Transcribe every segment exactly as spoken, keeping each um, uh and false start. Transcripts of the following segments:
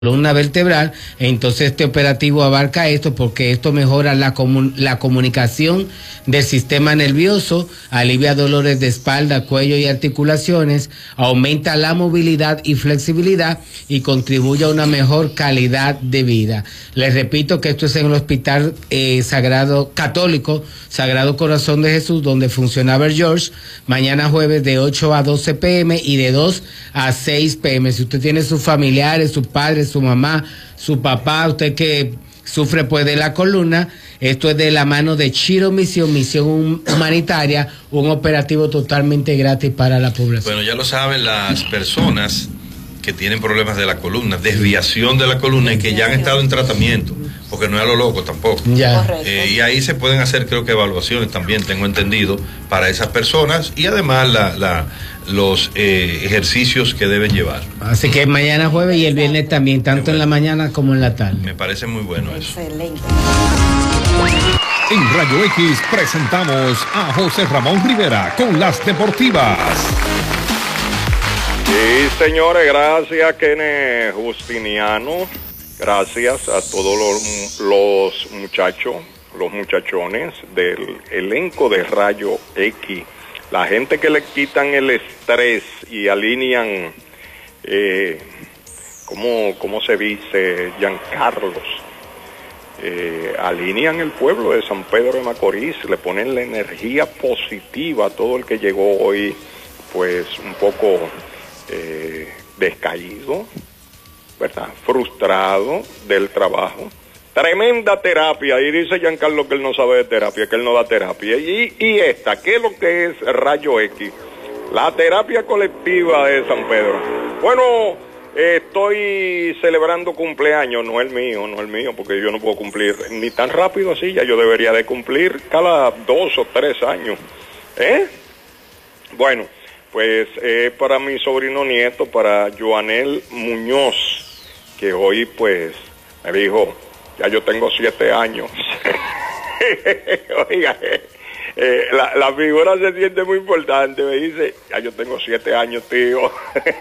columna vertebral. Entonces este operativo abarca esto porque esto mejora la, comun la comunicación del sistema nervioso, alivia dolores de espalda, cuello y articulaciones, aumenta la movilidad y flexibilidad y contribuye a una mejor calidad de vida. Les repito que esto es en el Hospital eh, Sagrado Católico Sagrado Corazón de Jesús, donde funcionaba el George, mañana jueves de ocho a doce pe eme y de dos a seis pe eme. Si usted tiene sus familiares, sus padres, su mamá, su papá, usted que sufre pues de la columna, esto es de la mano de Chiro Misión, Misión Humanitaria, un operativo totalmente gratis para la población. Bueno, ya lo saben las personas que tienen problemas de la columna, desviación de la columna y que ya han estado en tratamiento, porque no es a lo loco tampoco. Ya. Eh, y ahí se pueden hacer, creo que evaluaciones también, tengo entendido, para esas personas y además la, la, los eh, ejercicios que deben llevar. Así que mañana jueves y el viernes también, tanto bueno, en la mañana como en la tarde. Me parece muy bueno eso. Excelente. En Rayo X presentamos a José Ramón Rivera con las deportivas. Sí, señores, gracias, Kenneth Justiniano. Gracias a todos los, los muchachos, los muchachones del elenco de Rayo X. La gente que le quitan el estrés y alinean, eh, ¿cómo, cómo se dice? Giancarlos. Eh, alinean el pueblo de San Pedro de Macorís, le ponen la energía positiva a todo el que llegó hoy, pues un poco eh, descaído, ¿verdad? Frustrado del trabajo. Tremenda terapia, y dice Giancarlo que él no sabe de terapia, que él no da terapia. Y, y esta, ¿qué es lo que es Rayo X? La terapia colectiva de San Pedro. Bueno, eh, estoy celebrando cumpleaños, no el mío, no el mío, porque yo no puedo cumplir ni tan rápido así, ya yo debería de cumplir cada dos o tres años. ¿Eh? Bueno, pues eh, para mi sobrino nieto, para Joanel Muñoz, que hoy pues me dijo, ya yo tengo siete años. Oiga, eh, eh, la, la figura se siente muy importante, me dice, ya yo tengo siete años, tío.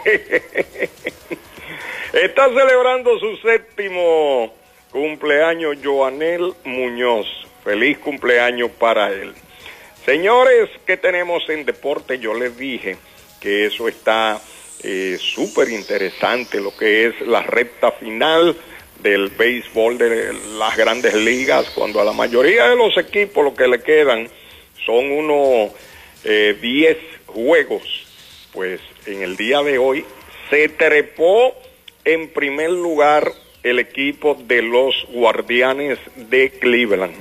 Está celebrando su séptimo cumpleaños Joanel Muñoz. Feliz cumpleaños para él. Señores, ¿qué tenemos en deporte? Yo les dije que eso está eh, súper interesante, lo que es la recta final del béisbol de las grandes ligas, cuando a la mayoría de los equipos lo que le quedan son unos eh, diez juegos. Pues en el día de hoy se trepó en primer lugar el equipo de los Guardianes de Cleveland.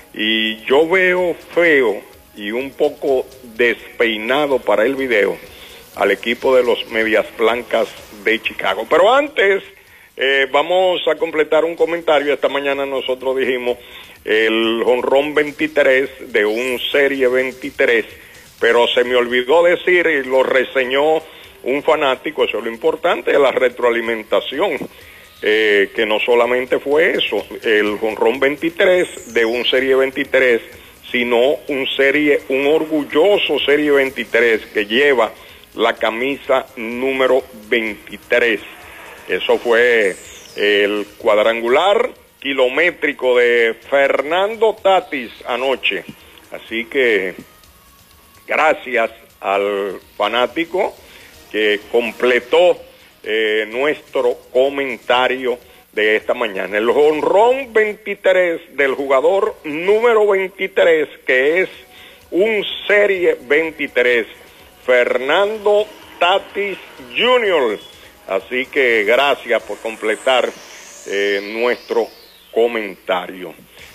Y yo veo feo y un poco despeinado para el video al equipo de los Medias Blancas de Chicago. Pero antes, eh, vamos a completar un comentario. Esta mañana nosotros dijimos el jonrón veintitrés de un serie veintitrés, pero se me olvidó decir, y lo reseñó un fanático, eso es lo importante de la retroalimentación, eh, que no solamente fue eso, el jonrón veintitrés de un serie veintitrés, sino un serie, un orgulloso serie veintitrés que lleva la camisa número veintitrés. Eso fue el cuadrangular kilométrico de Fernando Tatis anoche. Así que gracias al fanático que completó eh, nuestro comentario de esta mañana. El jonrón veintitrés del jugador número veintitrés, que es un serie veintitrés, Fernando Tatis junior Así que gracias por completar eh, nuestro comentario.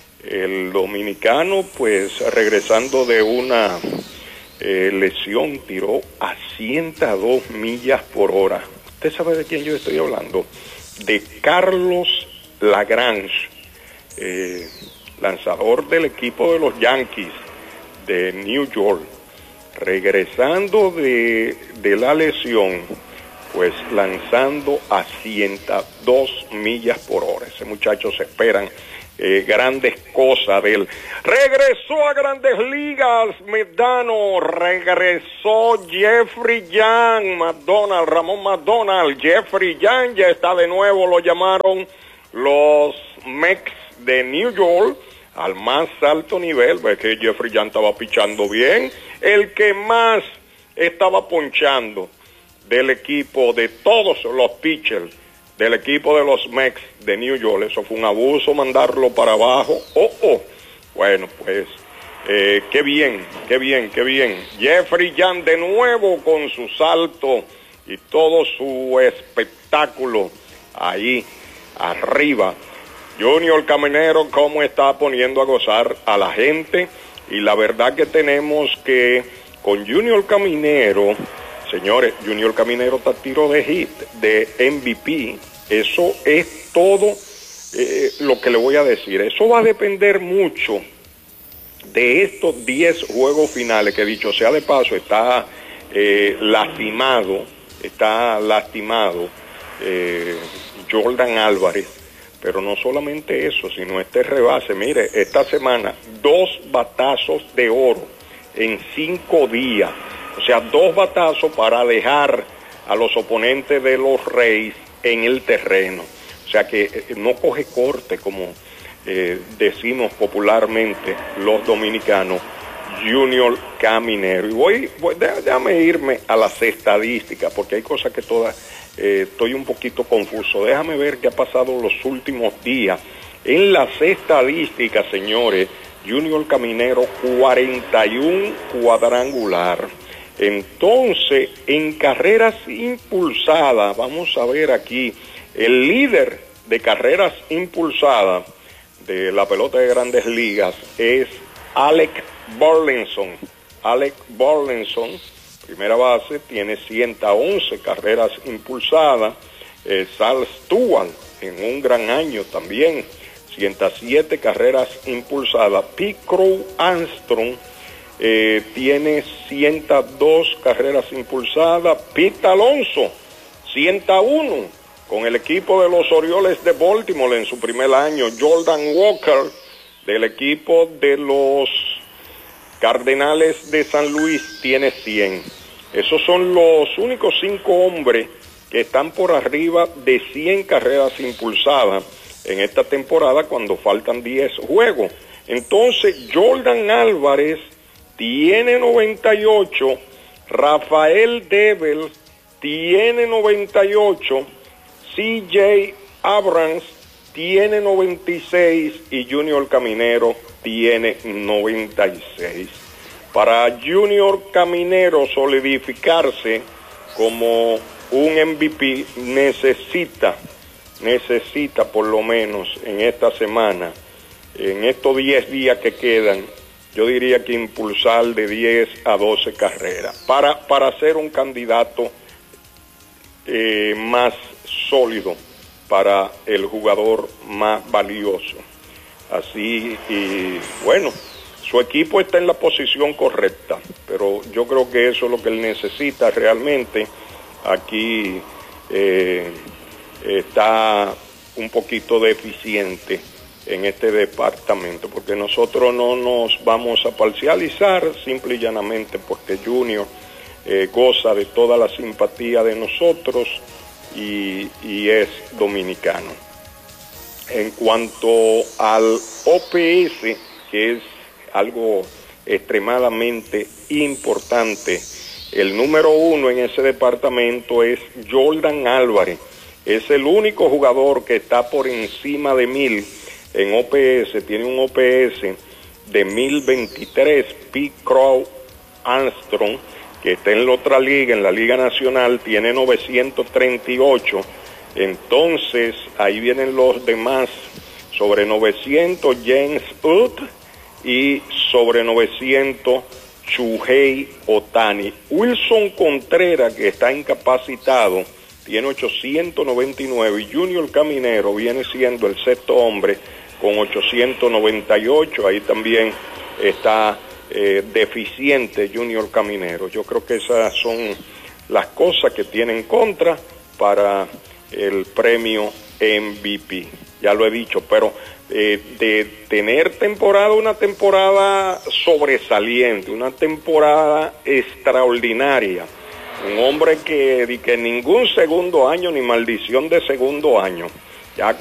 El dominicano, pues regresando de una eh, lesión, tiró a ciento dos millas por hora. ¿Usted sabe de quién yo estoy hablando? De Carlos Lagrange, eh, lanzador del equipo de los Yankees de New York. Regresando de, de la lesión, pues lanzando a ciento dos millas por hora. Ese muchacho se esperan eh, grandes cosas de él. Regresó a Grandes Ligas, Medano, regresó Jeffrey Young, McDonald, Ramón McDonald, Jeffrey Young ya está de nuevo, lo llamaron los Mets de New York al más alto nivel, porque Jeffrey Young estaba pichando bien, el que más estaba ponchando del equipo, de todos los pitchers del equipo de los Mets de New York. Eso fue un abuso mandarlo para abajo. Oh, oh. Bueno, pues, eh, qué bien, qué bien, qué bien. Jeffrey Young de nuevo con su salto y todo su espectáculo ahí arriba. Junior Caminero, cómo está poniendo a gozar a la gente. Y la verdad que tenemos que con Junior Caminero, señores, Junior Caminero está a tiro de hit, de M V P. Eso es todo eh, lo que le voy a decir. Eso va a depender mucho de estos diez juegos finales, que dicho sea de paso, está eh, lastimado, está lastimado eh, Jordan Álvarez. Pero no solamente eso, sino este rebase. Mire, esta semana, dos batazos de oro en cinco días. O sea, dos batazos para dejar a los oponentes de los Reyes en el terreno. O sea que eh, no coge corte, como eh, decimos popularmente los dominicanos, Junior Caminero. Y voy, voy déjame irme a las estadísticas, porque hay cosas que todas eh, estoy un poquito confuso. Déjame ver qué ha pasado los últimos días. En las estadísticas, señores, Junior Caminero, cuarenta y uno cuadrangular. Entonces, en carreras impulsadas, vamos a ver aquí, el líder de carreras impulsadas de la pelota de Grandes Ligas es Alec Burleson. Alec Burleson, primera base, tiene ciento once carreras impulsadas. Eh, Sal Stewart, en un gran año también, ciento siete carreras impulsadas. Pete Crow Armstrong eh, tiene ciento dos carreras impulsadas. Pete Alonso, ciento uno con el equipo de los Orioles de Baltimore en su primer año. Jordan Walker, del equipo de los Cardenales de San Luis, tiene cien. Esos son los únicos cinco hombres que están por arriba de cien carreras impulsadas en esta temporada, cuando faltan diez juegos. Entonces, Jordan Álvarez tiene noventa y ocho, Rafael Devers tiene noventa y ocho, C J Abrams tiene noventa y seis y Junior Caminero tiene noventa y seis. Para Junior Caminero solidificarse como un M V P necesita, necesita por lo menos en esta semana, en estos diez días que quedan, yo diría que impulsar de diez a doce carreras para, para ser un candidato eh, más sólido para el jugador más valioso. Así, y bueno, su equipo está en la posición correcta, pero yo creo que eso es lo que él necesita realmente. Aquí eh, está un poquito deficiente en este departamento, porque nosotros no nos vamos a parcializar simple y llanamente porque Junior eh, goza de toda la simpatía de nosotros y, y es dominicano. En cuanto al O P S, que es algo extremadamente importante, el número uno en ese departamento es Jordan Álvarez. Es el único jugador que está por encima de mil en O P S, tiene un O P S de mil veintitrés. Pete Crow Armstrong, que está en la otra liga, en la Liga Nacional, tiene novecientos treinta y ocho. Entonces, ahí vienen los demás. Sobre novecientos, James Wood, y sobre novecientos, Shohei Ohtani. Wilson Contreras, que está incapacitado, tiene ochocientos noventa y nueve, y Junior Caminero viene siendo el sexto hombre con ochocientos noventa y ocho. Ahí también está eh, deficiente Junior Caminero. Yo creo que esas son las cosas que tiene en contra para el premio M V P. ya lo he dicho, pero eh, de tener temporada, una temporada sobresaliente, una temporada extraordinaria, un hombre que, que ningún segundo año, ni maldición de segundo año, ya